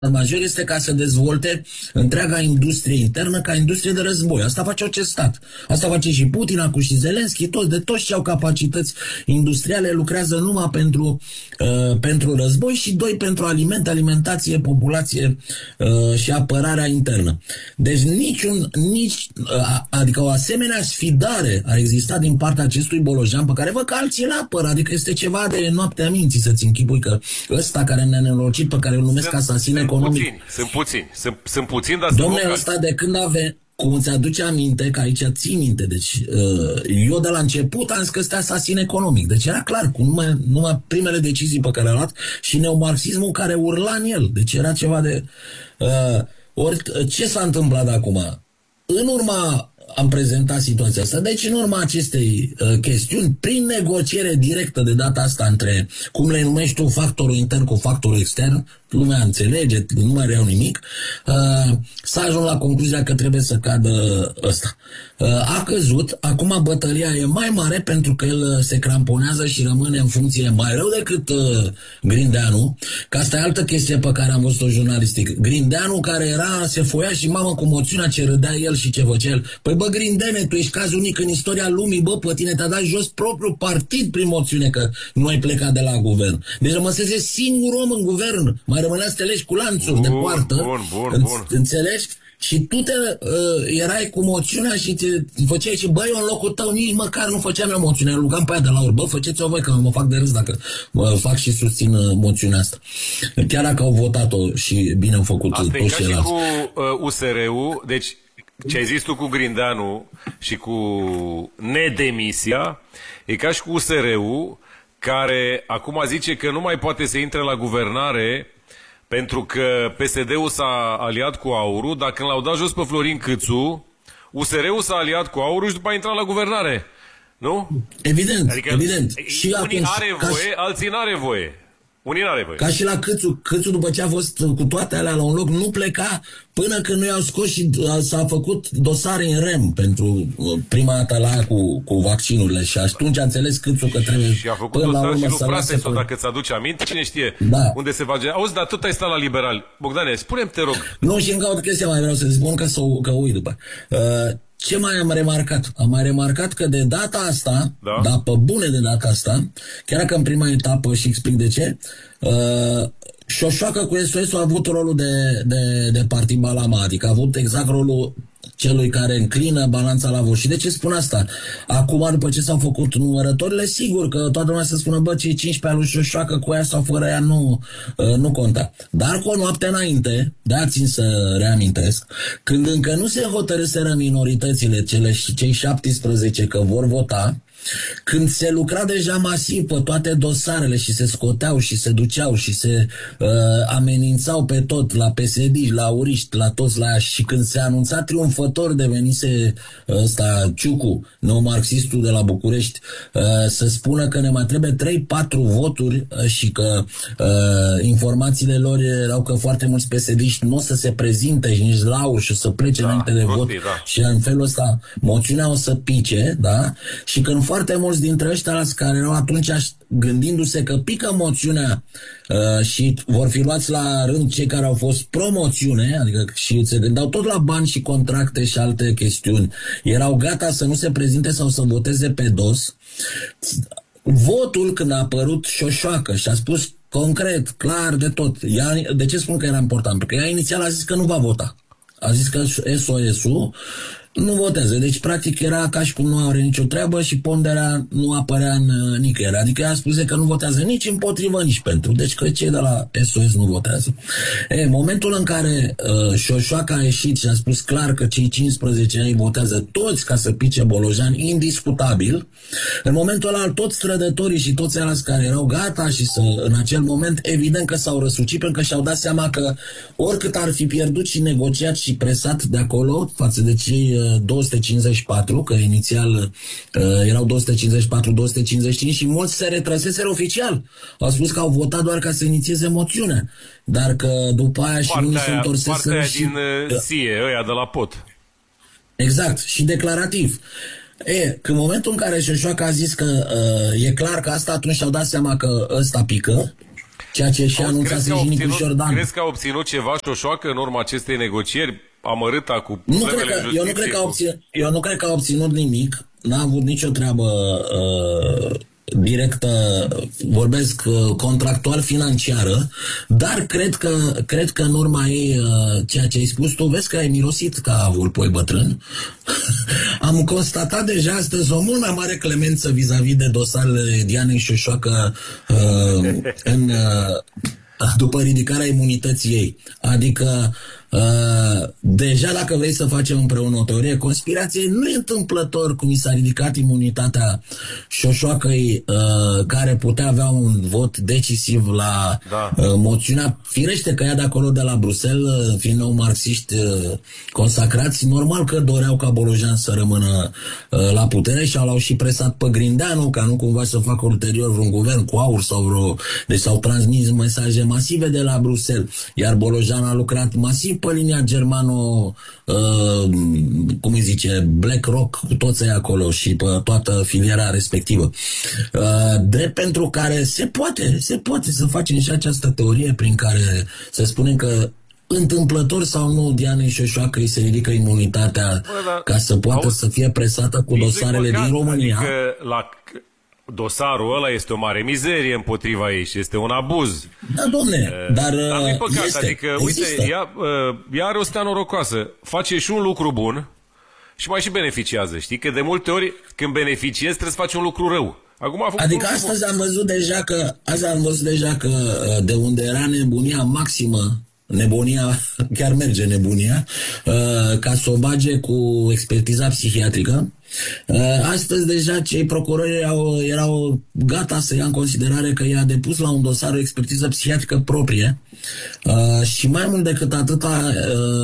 major este ca să dezvolte întreaga industrie internă ca industrie de război. Asta face orice stat. Asta face și Putin, acum și Zelenski, toți ce au capacități industriale lucrează numai pentru război și doi pentru alimentație, populație și apărarea internă. Deci adică o asemenea sfidare a existat din partea acestui Bolojan, pe care văd că alții îl apără, adică este ceva de noaptea minții să-ți închipui că ăsta care ne-a nenorocit, pe care îl numesc asasin economic. Sunt puțini, dar dom'le, ăsta de când cum îți aduce aminte, că aici ții minte, deci eu de la început am zis că este asasin economic, deci era clar, cu numai primele decizii pe care le-a luat și neomarxismul care urla în el, deci era ceva de... ce s-a întâmplat acum? În urma am prezentat situația asta. Deci, în urma acestei chestiuni, prin negociere directă de data asta între, cum le numești tu, factorul intern cu factorul extern, lumea înțelege, nu mai reau nimic, s-a ajuns la concluzia că trebuie să cadă ăsta. A căzut, acum bătălia e mai mare pentru că el se cramponează și rămâne în funcție mai rău decât Grindeanu, că asta e altă chestie pe care am văzut-o jurnalistic. Grindeanu care se foia și mamă cu moțiunea ce râdea el și ce făcea el. Păi bă, Grindene, tu ești caz unic în istoria lumii, bă, pe tine te-a dat jos propriul partid prin moțiune că nu ai plecat de la guvern. Deci rămăsese singur om în guvern, mai rămânea să te legi cu lanțuri de poartă. Bun. Înțelegi? Și tu erai cu moțiunea și te făceai și băi, eu în locul tău nici măcar nu făceam eu moțiunea, rugam pe aia de la ori, bă, făceți-o voi că mă fac de râs dacă fac și susțin moțiunea asta. Chiar dacă au votat-o și bine au făcut asta toți ceilalți. Asta e ca și cu USR-ul, deci ce ai zis tu cu Grindeanu și cu nedemisia, e ca și cu USR-ul care acum zice că nu mai poate să intre la guvernare pentru că PSD-ul s-a aliat cu Aurul, dar când l-au dat jos pe Florin Câțu, USR-ul s-a aliat cu Aurul și după a intrat la guvernare. Nu? Evident, adică evident. Și unii are voie, alții n-are voie. Unii n-are voie. Ca și la Câțu după ce a fost cu toate alea la un loc, nu pleca până când nu i-au scos și s-a făcut dosare în rem pentru prima dată la cu vaccinurile și atunci a înțeles Câțu că trebuie și a făcut până dosar și lui Frateso, dacă ți-aduce aminte, cine știe unde se va gena. Auzi, dar tot ai stat la liberali. Bogdane, spune-mi, te rog. Nu, și încă o chestie mai vreau să spun că uit după. Ce mai am remarcat? Am mai remarcat că de data asta, da, pe bune de data asta, chiar dacă în prima etapă și explic de ce, Șoșoacă cu SOS a avut rolul de partid Balama, adică a avut exact rolul celui care înclină balanța la vot. Și de ce spun asta? Acum, după ce s-au făcut numărătorile, sigur că toată lumea să spună, bă, cei 15 al lui Șoșoacă cu ea sau fără ea nu conta. Dar cu o noapte înainte, de-aia țin să reamintesc, când încă nu se hotărâseră minoritățile, cei 17 că vor vota, când se lucra deja masiv pe toate dosarele și se scoteau și se duceau și se amenințau pe tot, la PSD, la auriști, la toți la ea, și când se anunța triumfător devenise ăsta Ciucu, neomarxistul de la București, să spună că ne mai trebuie 3-4 voturi și că informațiile lor erau că foarte mulți PSD-iști nu o să se prezinte și nici la și o să plece înainte de vot și în felul ăsta moțiunea o să pice, da? Și când foarte mulți dintre ăștia care erau atunci gândindu-se că pică moțiunea și vor fi luați la rând cei care au fost pro-moțiune, adică și se gândeau tot la bani și contracte și alte chestiuni, erau gata să nu se prezinte sau să voteze pe dos. Votul, când a apărut Șoșoacă și a spus concret, clar de tot, de ce spun că era important? Pentru că ea inițial a zis că nu va vota. A zis că SOS-ul nu votează. Deci, practic, era ca și cum nu are nicio treabă și ponderea nu apărea în nicăieri. Adică ea spuse că nu votează nici împotrivă, nici pentru. Deci că cei de la SOS nu votează. Momentul în care Șoșoacă a ieșit și a spus clar că cei 15 ani votează toți ca să pice Bolojan, indiscutabil, în momentul ăla toți strădătorii și toți alți care erau gata și în acel moment, evident că s-au răsucit pentru că și-au dat seama că oricât ar fi pierdut și negociat și presat de acolo față de cei 254, că inițial erau 254-255 și mulți se retrăseseră oficial. Au spus că au votat doar ca să inițieze moțiunea, dar că după aia și unii se întorseseră partea din SIE, ăia de la POT. Exact, și declarativ. Când momentul în care Șoșoacă a zis că e clar că asta, atunci și-au dat seama că ăsta pică. ceea ce și anunțase și Nicu Șordan. Crezi că a obținut ceva Șoșoacă în urma acestei negocieri amărâta cu problemele în justiție? Eu nu cred că a obținut nimic. N-a avut nicio treabă directă, vorbesc contractual financiară, dar cred că în urma ei, ceea ce ai spus tu, vezi că ai mirosit ca vulpoi bătrân. Am constatat deja astăzi o mult mai mare clemență vis-a-vis de dosarele Dianei Șoșoacă după ridicarea imunității ei. Adică deja dacă vrei să facem împreună o teorie conspirației, nu e întâmplător cum i s-a ridicat imunitatea Șoșoacăi, care putea avea un vot decisiv la moțiunea. Firește că ea de acolo de la Bruxelles, fiind nou marxiști consacrați, normal că doreau ca Bolojan să rămână la putere și l-au și presat pe Grindeanu ca nu cumva să facă ulterior vreun guvern cu aur sau deci s-au transmis mesaje masive de la Bruxelles, iar Bolojan a lucrat masiv pe linia germano, cum îi zice, BlackRock, cu toți acolo și pe toată filiera respectivă. Drept pentru care se poate să facem și această teorie prin care să spunem că întâmplător sau nu Dianei Șoșoacă îi se ridică imunitatea ca să poată să fie presată cu dosarele din România. Adică dosarul ăla este o mare mizerie împotriva ei și este un abuz. Da, domne, dar nu-i păcat, este, adică, uite, ea are o stea norocoasă, face și un lucru bun și mai și beneficiază, știi? Că de multe ori, când beneficiezi, trebuie să faci un lucru rău. Acum adică astăzi am văzut deja că de unde era nebunia maximă, nebunia, chiar merge nebunia, ca să o bage cu expertiza psihiatrică. Astăzi deja cei procurori erau gata să ia în considerare că i-a depus la un dosar o expertiză psihiatrică proprie și mai mult decât atâta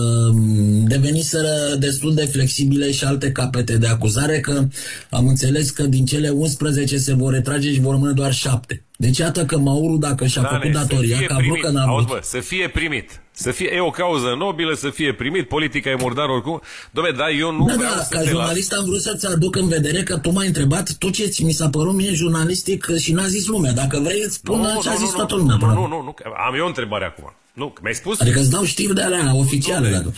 deveniseră destul de flexibile și alte capete de acuzare, că am înțeles că din cele 11 se vor retrage și vor rămâne doar 7. Deci iată că Mauru, dacă și-a făcut datoria, că a vrut că n-a vrut. Să fie primit. E o cauză nobilă, să fie primit, politica e murdar oricum. Dom'le, dar eu nu vreau să ca jurnalist am vrut să-ți aduc în vedere că tu m-ai întrebat tot ce mi s-a părut mie jurnalistic și n-a zis lumea. Dacă vrei îți spun ce a zis toată lumea. Nu, am eu o întrebare acum. Nu, mi-ai spus? Adică îți dau știri de alea oficiale. Dacă.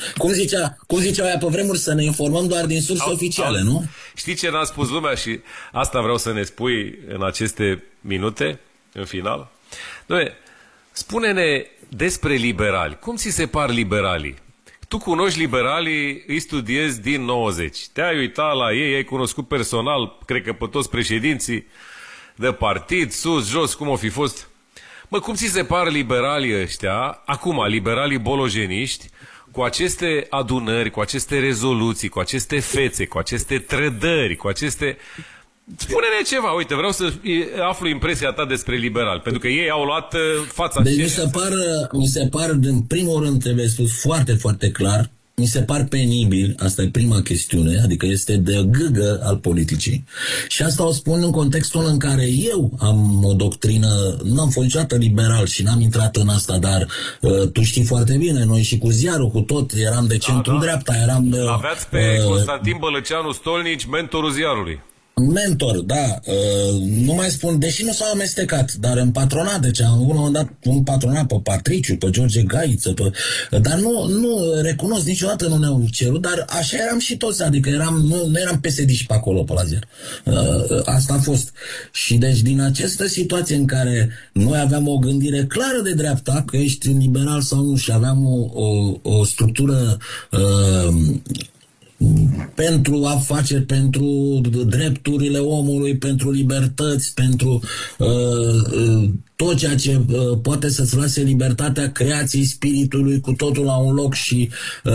Cum zicea aia pe vremuri, să ne informăm doar din surse oficiale, nu? Știi ce n-a spus lumea și asta vreau să ne spui în aceste minute, în final? Doamne, spune-ne despre liberali. Cum ți se par liberalii? Tu cunoști liberalii, îi studiezi din 90. Te-ai uitat la ei, ai cunoscut personal, cred că pe toți președinții de partid, sus, jos, cum o fi fost. Mă, cum ți se par liberalii ăștia, acum, liberalii bolojeniști, cu aceste adunări, cu aceste rezoluții, cu aceste fețe, cu aceste trădări, cu aceste... Spune-ne ceva, uite, vreau să aflu impresia ta despre liberal, pentru că ei au luat fața... Deci mi se par, în primul rând, trebuie spus foarte, foarte clar, mi se par penibil, asta e prima chestiune, adică este de gâgă al politicii. Și asta o spun în contextul în care eu am o doctrină, nu am fost niciodată liberal și n-am intrat în asta, dar tu știi foarte bine, noi și cu ziarul, cu tot, eram de centru-dreapta, eram de... Aveați pe Constantin Bălăceanu Stolnici, mentorul ziarului. Mentor, da, nu mai spun, deși nu s-au amestecat, dar în patronat, deci am avut un dat un patronat pe Patriciu, pe George Gaiță, dar nu recunosc, niciodată nu ne-au cerut, dar așa eram și toți, adică nu eram PSD-și pe acolo, pe la ziar. Asta a fost. Și deci din această situație în care noi aveam o gândire clară de dreapta, că ești liberal sau nu, și aveam o structură pentru afaceri, pentru drepturile omului, pentru libertăți, pentru tot ceea ce poate să-ți lase libertatea creației spiritului cu totul la un loc și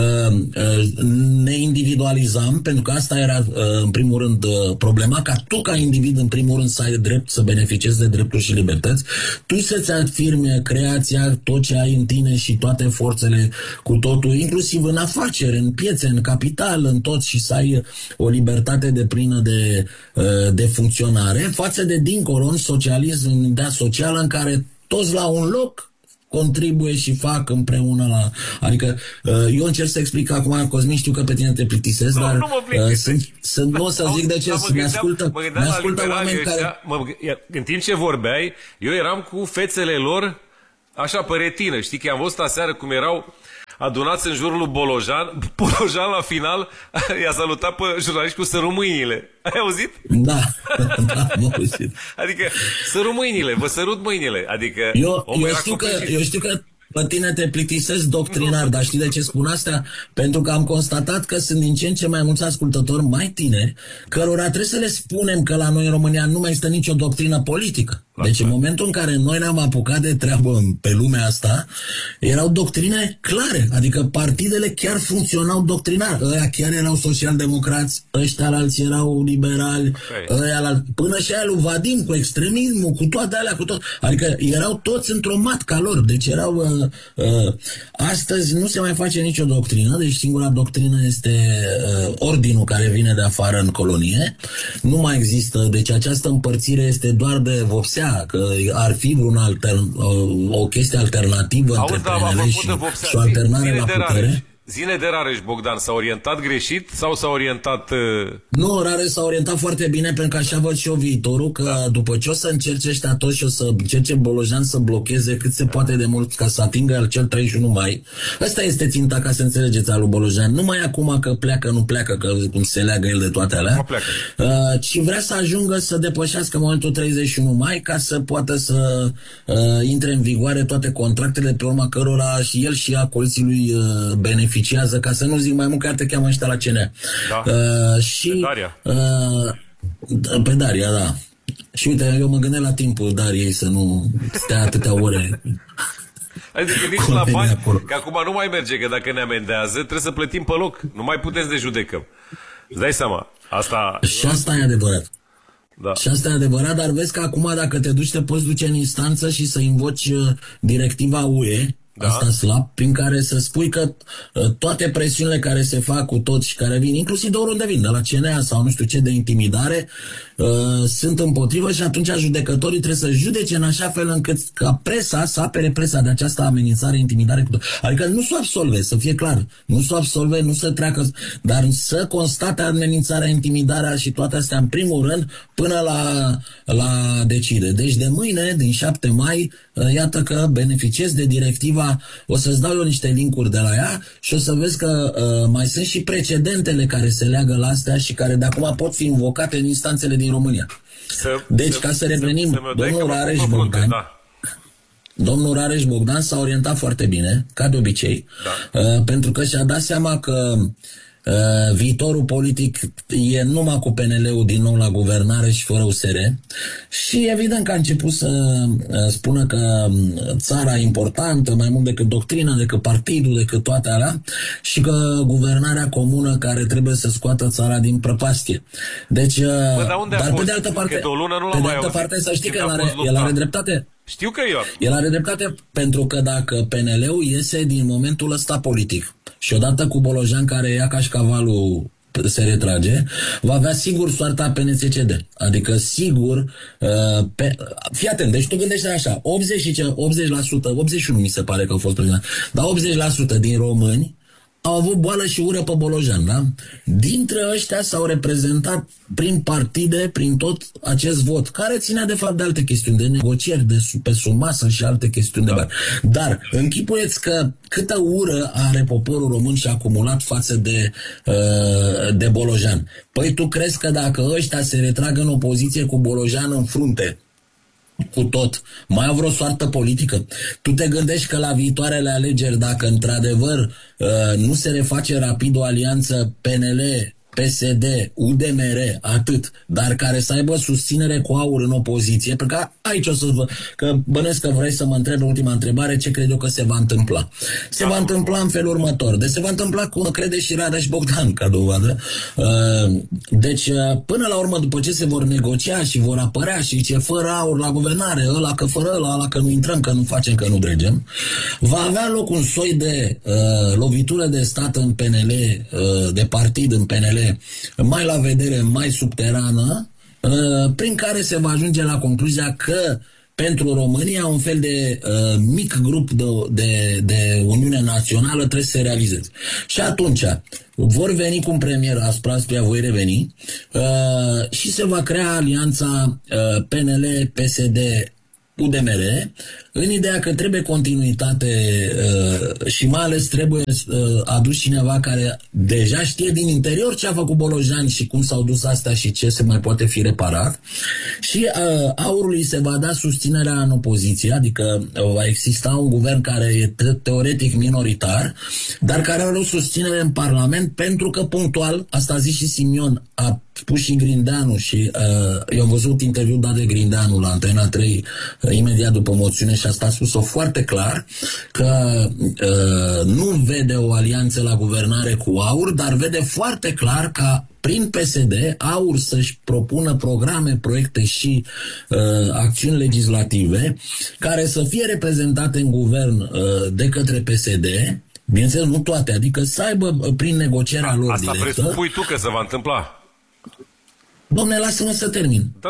ne individualizam, pentru că asta era în primul rând problema, ca tu ca individ în primul rând să ai drept să beneficiezi de drepturi și libertăți, tu să-ți afirmi creația, tot ce ai în tine și toate forțele cu totul, inclusiv în afaceri, în piețe, în capital, în tot, și să ai o libertate deplină de funcționare, față de dincolo, în socialism, în idea socială, în care toți la un loc contribuie și fac împreună la... Adică eu încerc să explic acum, Cosmin, știu că pe tine te plictisesc, dar nu o să zic de ce, mi ascultă oameni care... În timp ce vorbeai, eu eram cu fețele lor așa pe retină. Știi că am văzut aseară cum erau adunați în jurul lui Bolojan. Bolojan la final i-a salutat pe jurnaliști cu sărut mâinile. Ai auzit? Da, da, am auzit. Adică sărut mâinile, vă sărut mâinile. Adică eu știu că pe tine te plictisesc doctrinar, dar știi de ce spun asta? Pentru că am constatat că sunt din ce în ce mai mulți ascultători mai tineri, cărora trebuie să le spunem că la noi în România nu mai este nicio doctrină politică. Deci în momentul în care noi ne-am apucat de treabă pe lumea asta, erau doctrine clare, adică partidele chiar funcționau doctrinar. Ăia chiar erau social-democrați, ăștia alții erau liberali, până și aia lui Vadim cu extremismul, cu toate alea, cu tot. Adică erau toți într-o matca lor, deci erau... astăzi nu se mai face nicio doctrină, deci singura doctrină este ordinul care vine de afară în colonie. Nu mai există, deci această împărțire este doar de vopsea, că ar fi o chestie alternativă între PNL și o alternare la putere. Zine de Rareș, Bogdan, s-a orientat greșit sau s-a orientat... Nu, Rareș s-a orientat foarte bine, pentru că așa văd și eu viitorul, că după ce o să încerce ăștia toți și o să încerce Bolojan să blocheze cât se poate de mult ca să atingă al cel 31 mai, ăsta este ținta, ca să înțelegeți, al lui Bolojan. Nu mai acum că pleacă, nu pleacă, că cum se leagă el de toate alea, ci vrea să ajungă să depășească momentul 31 mai ca să poată să intre în vigoare toate contractele pe urma cărora și el și acoliții lui beneficiază, ca să nu zic mai mult, că te cheamă ăștia la CNA. Da. Și, pe Daria. Pe Daria, da. Și uite, eu mă gândesc la timpul Dariei să nu stea atâtea ore. Adică nici la bani, că acum nu mai merge, că dacă ne amendează, trebuie să plătim pe loc. Nu mai putem să ne judecăm. Îți dai seama? Și asta e adevărat. Da. Și asta e adevărat, dar vezi că acum dacă te duci, te poți duce în instanță și să invoci directiva UE, asta slab, prin care să spui că toate presiunile care se fac cu toți și care vin, inclusiv de oriunde vin, de la CNA sau nu știu ce de intimidare, sunt împotrivă și atunci judecătorii trebuie să judece în așa fel încât ca presa să apere presa de această amenințare, intimidare. Adică nu să o absolve, să fie clar, nu să o absolve, nu să treacă, dar să constate amenințarea, intimidarea și toate astea în primul rând până la decide. Deci de mâine, din 7 mai, iată că beneficiez de directiva. O să-ți dau eu niște linkuri de la ea și o să vezi că mai sunt și precedentele care se leagă la astea și care de acum pot fi invocate în instanțele din România. Deci, ca să revenim, domnul Rareș Bogdan, domnul Rareș Bogdan s-a orientat foarte bine, ca de obicei, pentru că și-a dat seama că viitorul politic e numai cu PNL-ul din nou la guvernare și fără USR și evident că a început să spună că țara e importantă mai mult decât doctrina, decât partidul, decât toate alea și că guvernarea comună care trebuie să scoată țara din prăpastie. Deci, dar pe de altă parte, să știi că el are dreptate. Știu că el are dreptate, pentru că dacă PNL-ul iese din momentul ăsta politic și odată cu Bolojan care ia cașcavalul se retrage, va avea sigur soarta PNCCD. Adică sigur fii atent, deci tu gândește așa 80%, 81 mi se pare că au fost prezent, dar 80% din români au avut boală și ură pe Bolojan, da? Dintre ăștia s-au reprezentat prin partide, prin tot acest vot, care ținea de fapt de alte chestiuni, de negocieri, pe sub masă și alte chestiuni de bani. Dar închipuieți că câtă ură are poporul român și acumulat față de Bolojan. Păi tu crezi că dacă ăștia se retrag în opoziție cu Bolojan în frunte, cu tot, mai au vreo soartă politică? Tu te gândești că la viitoarele alegeri, dacă într-adevăr nu se reface rapid o alianță PNL, PSD, UDMR, atât, dar care să aibă susținere cu AUR în opoziție, pentru că aici o să vă, că bănesc că vrei să mă întreb ultima întrebare, ce cred eu că se va întâmpla. Se va întâmpla în felul următor. Deci se va întâmpla cum crede și Rareș Bogdan, ca dovadă. Deci, până la urmă, după ce se vor negocia și vor apărea și ce fără AUR la guvernare, ăla că fără ăla că nu intrăm, că nu facem, că nu dregem, va avea loc un soi de lovitură de stat în PNL, de partid în PNL, mai la vedere, mai subterană, prin care se va ajunge la concluzia că pentru România un fel de mic grup de Uniune Națională trebuie să se realizeze. Și atunci vor veni cu un premier, asupra ăstuia voi reveni, și se va crea alianța PNL, PSD, UDMR, în ideea că trebuie continuitate și mai ales trebuie adus cineva care deja știe din interior ce a făcut Bolojani și cum s-au dus astea și ce se mai poate fi reparat. Și Aurului se va da susținerea în opoziție, adică va exista un guvern care e teoretic minoritar, dar care are o susținere în Parlament, pentru că punctual, asta a zis și Simion, a spus și Grindeanu și eu am văzut interviul dat de Grindeanu la Antena 3 imediat după moțiune și asta a spus-o foarte clar, că nu vede o alianță la guvernare cu Aur, dar vede foarte clar ca prin PSD Aur să-și propună programe, proiecte și acțiuni legislative care să fie reprezentate în guvern de către PSD. Bineînțeles, nu toate, adică să aibă prin negocierea lor asta directă. presupui tu că se va întâmpla. Dom'le, lasă-mă să termin. Da,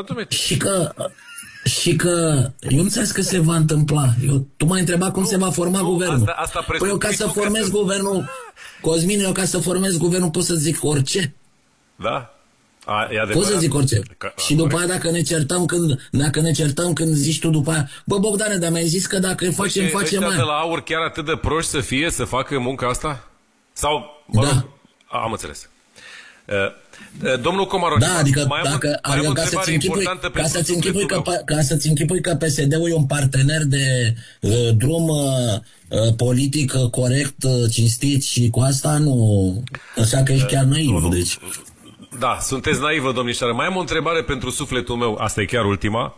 Și că eu înțeles că se va întâmpla. Tu m-ai întrebat cum se va forma guvernul. Asta păi eu ca să formez guvernul, Cosmin, eu ca să formez guvernul pot să zic orice. Da? Pot să zic orice. Și după aia dacă ne certăm când zici tu după aia, bă, Bogdane, dar mi-ai zis că dacă facem mai. De la Aur chiar atât de proști să facă munca asta? Sau, da. Am înțeles. Domnul Comaroș, da, adică ca să-ți închipui că PSD-ul e un partener de drum politic corect, cinstit și cu asta nu înseamnă că ești chiar naiv. Deci. Da, sunteți naivă, domnișoară. Mai am o întrebare pentru sufletul meu, asta e chiar ultima.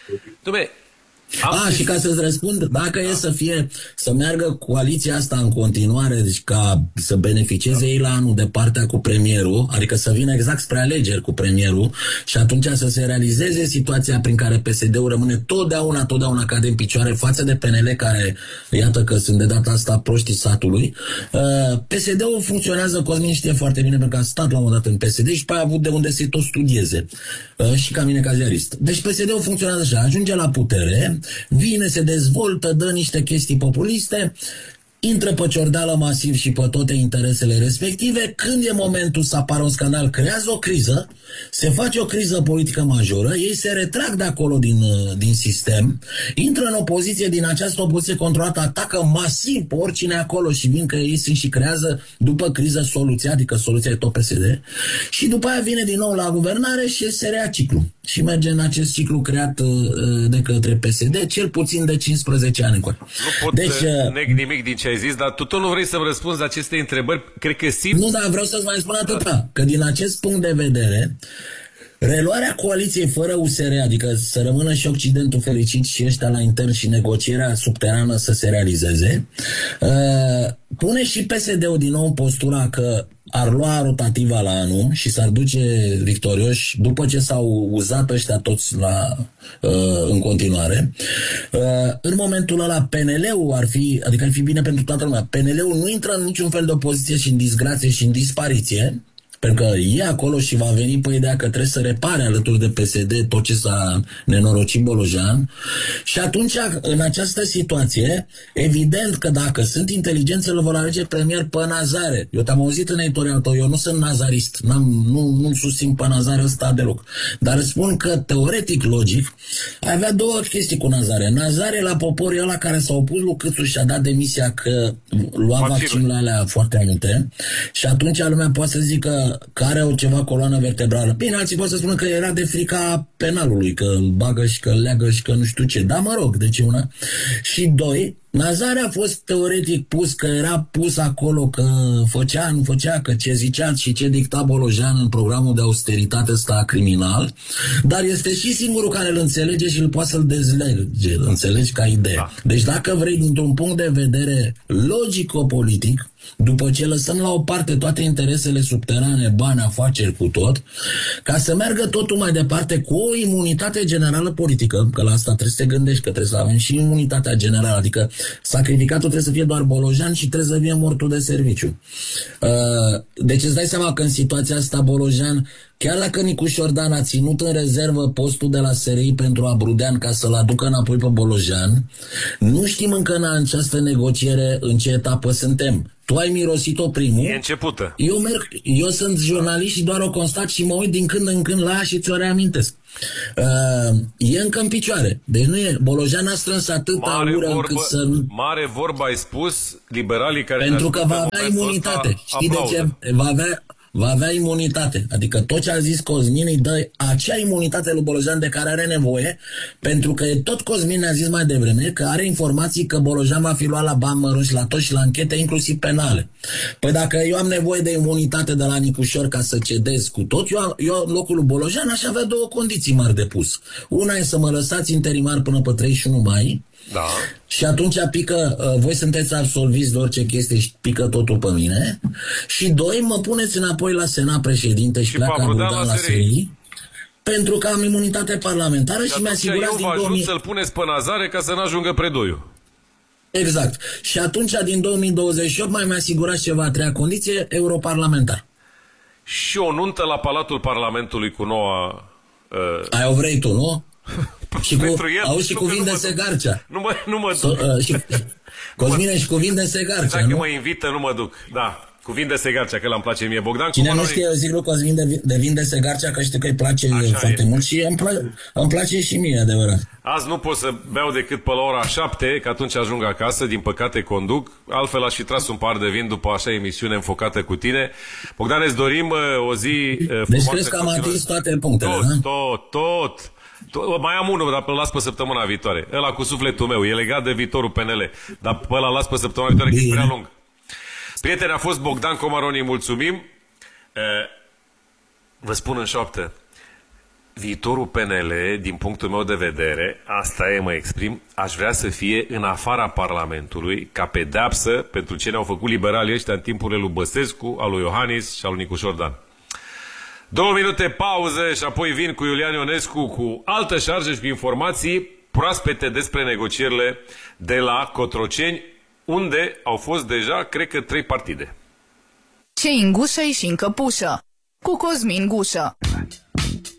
Și ca să-ți răspund, dacă e să meargă coaliția asta în continuare, deci ca să beneficieze ei la anul de partea cu premierul, adică să vină exact spre alegeri cu premierul și atunci să se realizeze situația prin care PSD-ul rămâne totdeauna cade în picioare față de PNL, care, iată că sunt de data asta proștii satului. PSD-ul funcționează, Cosmin știe foarte bine, pentru că a stat la un moment dat în PSD și pe aia a avut de unde să-i tot studieze. Și ca mine ca ziarist. Deci PSD-ul funcționează așa, ajunge la putere, vine, se dezvoltă, dă niște chestii populiste, intră pe ciordeală masiv și pe toate interesele respective. Când e momentul să apară un scandal, creează o criză, se face o criză politică majoră, ei se retrag de acolo din sistem, intră în opoziție, din această opoziție controlată, atacă masiv pe oricine acolo și vin că ei sunt și creează după criză soluția, adică soluția e tot PSD, și după aia vine din nou la guvernare și se rea ciclu. Și merge în acest ciclu creat de către PSD, cel puțin de 15 ani încoace. Nu pot neg nimic din ce ai zis, dar tu tot nu vrei să-mi răspunzi la aceste întrebări. Cred că simți... Nu, dar vreau să-ți mai spun atâta, că din acest punct de vedere, reluarea coaliției fără USR, adică să rămână și Occidentul fericit și ăștia la intern și negocierea subterană să se realizeze, pune și PSD-ul din nou în postura că ar lua rotativa la anul și s-ar duce victorioși după ce s-au uzat ăștia toți în continuare. În momentul ăla PNL-ul ar fi bine pentru toată lumea. PNL-ul nu intră în niciun fel de opoziție și în disgrație și în dispariție, pentru că e acolo și va veni pe ideea că trebuie să repare alături de PSD tot ce s-a nenorocit Bolojan. Și atunci, în această situație, evident că dacă sunt inteligenți, îl vor alege premier pe Nazare. Eu te-am auzit în editorial tău, eu nu sunt nazarist, nu susțin pe Nazare ăsta deloc. Dar îți spun că, teoretic, logic, ai avea două chestii cu Nazare. Nazare la poporii ăla care s-au opus lui Câțu și a dat demisia că lua vaccinurile alea foarte multe și atunci lumea poate să zică că are ceva coloană vertebrală. Bine, alții pot să spună că era de frica penalului, că îl bagă și că îl leagă și că nu știu ce. Da, mă rog, deci una. Și doi, Nazare a fost teoretic pus, că era pus acolo, că făcea, nu făcea, că ce zicea și ce dicta Bolojan în programul de austeritate ăsta criminal, dar este și singurul care îl înțelege și îl poate să-l dezlege, înțelegi, ca idee. Da. Deci dacă vrei, dintr-un punct de vedere logico-politic, după ce lăsăm la o parte toate interesele subterane, bani, afaceri, cu tot, ca să meargă totul mai departe cu o imunitate generală politică, că la asta trebuie să te gândești, că trebuie să avem și imunitatea generală, adică sacrificatul trebuie să fie doar Bolojan și trebuie să fie mortul de serviciu. Deci îți dai seama că în situația asta Bolojan, chiar dacă Nicu Șordan a ținut în rezervă postul de la SRI pentru Abrudean ca să-l aducă înapoi pe Bolojan, nu știm încă în această negociere în ce etapă suntem. Tu ai mirosit-o primul. E începută. Eu sunt jurnalist și doar o constat și mă uit din când în când la ea și ți-o reamintesc. E încă în picioare. Deci nu e. Bolojan a strâns atâta ură încât să... Mare vorba ai spus, liberalii care... Pentru că va avea imunitate. Știi de ce? Va avea imunitate. Adică tot ce a zis Cosmin îi dă acea imunitate lui Bolojan de care are nevoie, pentru că tot Cosmin ne-a zis mai devreme că are informații că Bolojan va fi luat la bani mărunți, la tot și la închete, inclusiv penale. Păi dacă eu am nevoie de imunitate de la Nicușor ca să cedez cu tot, eu în locul lui Bolojan aș avea două condiții mari de pus. Una e să mă lăsați interimar până pe 31 mai. Da. Și atunci pică, voi sunteți absolviți de orice chestie și pică totul pe mine. Și doi, mă puneți înapoi la Senat președinte și pleacă Bogdan la SRI, pentru că am imunitate parlamentară și mi-asigurați din 2000... să-l puneți pe Nazare ca să n-ajungă Predoiu. Exact. Și atunci din 2028 mai mi-asigurați ceva a treia condiție, europarlamentar. Și o nuntă la Palatul Parlamentului cu noua... Ai o vrei tu, nu? Și cu, auzi, și cu Vinde Garcea. Nu mă duc. Cosmine, și cu Vinde Garcea, dacă nu? mă invită, nu mă duc. Da, cu Vinde Garcea, că l-am place mie. Bogdan, cine nu știe, eu zic lui Cosmin de Vinde Garcea, că știu că îi place foarte mult și îmi place și mie, adevărat. Azi nu pot să beau decât pe la ora 7, că atunci ajung acasă, din păcate conduc. Altfel aș fi tras un par de vin după așa emisiune înfocată cu tine. Bogdan, îți dorim o zi frumoasă. Deci crezi că am atins toate punctele, tot. Mai am unul, dar îl las pe săptămâna viitoare. Ăla cu sufletul meu, e legat de viitorul PNL. Dar pe ăla las pe săptămâna viitoare, că e prea lung. Prieteni, a fost Bogdan Comaroni, mulțumim. Vă spun în șoaptă, viitorul PNL, din punctul meu de vedere, asta e, mă exprim, aș vrea să fie în afara Parlamentului, ca pedeapsă pentru ce ne-au făcut liberalii ăștia în timpurile lui Băsescu, al lui Iohannis și al lui Nicușor Dan. 2 minute pauză și apoi vin cu Iulian Ionescu cu altă șarjă și cu informații proaspete despre negocierile de la Cotroceni, unde au fost deja, cred că, 3 partide. Ce în gușă și în căpușă, cu Cosmin Gușă.